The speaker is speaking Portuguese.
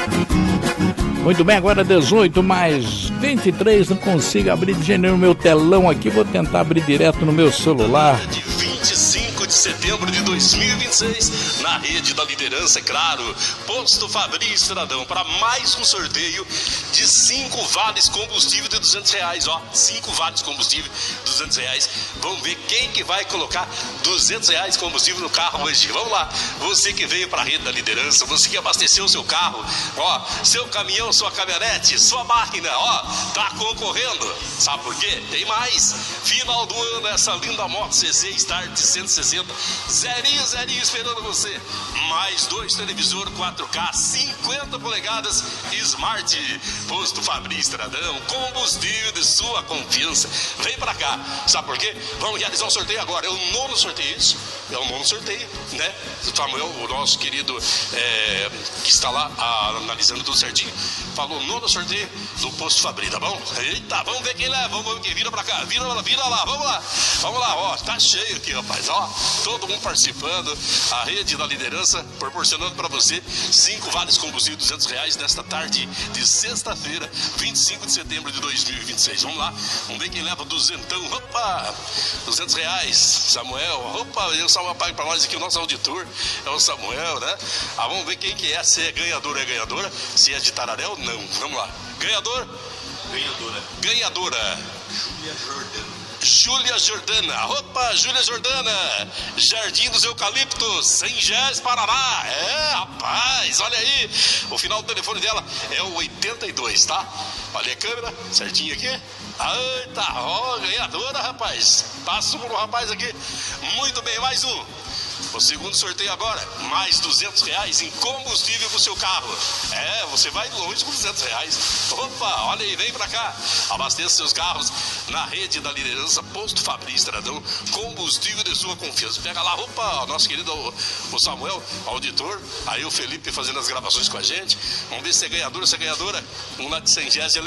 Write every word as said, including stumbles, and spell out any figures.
Muito bem, agora dezoito mais vinte e três, não consigo abrir de jeito no meu telão aqui, vou tentar abrir direto no meu celular. De vinte e cinco de setembro de dois mil e vinte e seis, na rede da liderança, é claro, Posto Fabrício Estradão, para mais um sorteio de cinco vales combustível de duzentos reais, ó, cinco vales combustível de duzentos reais. Vamos ver quem que vai colocar duzentos reais combustível no carro hoje. Vamos lá, você que veio para a rede da liderança, você que abasteceu o seu carro, ó, seu caminhão, sua caminhonete, sua máquina, ó, tá concorrendo. Sabe por quê? Tem mais. Final do ano, essa linda moto C C Start de cento e sessenta, zerinho, zerinho esperando você. Mais dois televisor quatro K, cinquenta polegadas, Smart. Posto Fabrício Estradão, combustível de sua confiança. Vem pra cá. Sabe por quê? Vamos realizar um sorteio agora. É o nono sorteio, isso. É o nono sorteio, né? O Samuel, o nosso querido, é, que está lá a, analisando tudo certinho, falou nono sorteio do Posto Fabrício, tá bom? Eita, vamos ver quem leva, vamos ver quem vira pra cá. Vira, vira lá, vamos lá. Vamos lá, ó, tá cheio aqui, rapaz, ó. Todo mundo participando. A rede da liderança proporcionando pra você cinco vales combustível duzentos reais nesta tarde de sexta-feira, vinte e cinco de setembro de dois mil e vinte e seis. Vamos lá, vamos ver quem leva duzentão. Opa, duzentos reais. Samuel, opa, o Samuel paga pra nós aqui, o nosso auditor é o Samuel, né? Ah, vamos ver quem que é, se é ganhador ou é ganhadora, se é de Tararéu, não. Vamos lá, ganhador? Ganhadora. Ganhadora. Júlia Jordana. Júlia Jordana, opa, Júlia Jordana, Jardim dos Eucaliptos, Sengés, Paraná. É, rapaz, olha aí, o final do telefone dela é o oitenta e dois, tá? Olha a câmera, certinho aqui. Eita, ó, ganhadora, rapaz. Passa pro rapaz aqui. Muito bem, mais um. O segundo sorteio agora, mais duzentos reais em combustível pro seu carro. É, você vai longe com duzentos reais. Opa, olha aí, vem pra cá. Abasteça seus carros na rede da liderança Posto Fabrício Estradão, combustível de sua confiança. Pega lá, opa, nosso querido o Samuel, auditor, aí o Felipe fazendo as gravações com a gente. Vamos ver se é ganhador, se é ganhadora. Um lá de Sengés.